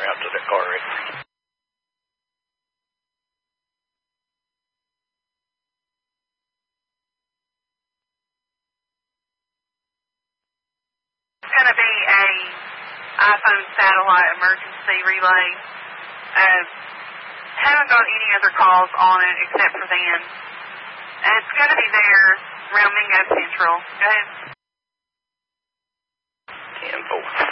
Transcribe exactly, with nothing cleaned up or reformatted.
her out to the car wreck. It's going to be a iPhone satellite emergency relay. Uh, haven't got any other calls on it except for them. And it's going to be there around Mingo Central. Go ahead. ten four.